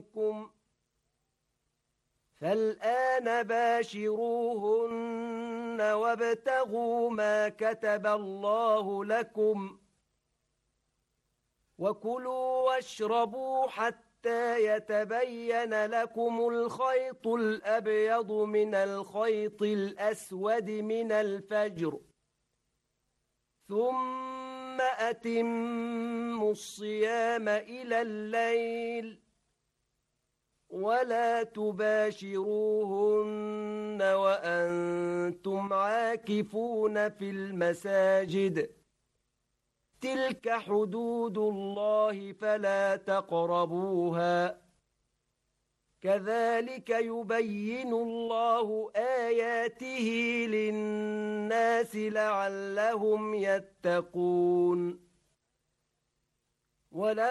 منكم فالآن باشروهن وابتغوا ما كتب الله لكم وكلوا واشربوا حتى يتبين لكم الخيط الأبيض من الخيط الأسود من الفجر ثم أتموا الصيام إلى الليل ولا تباشروهن وأنتم عاكفون في المساجد تلك حدود الله فلا تقربوها كذلك يبين الله آياته للناس لعلهم يتقون ولا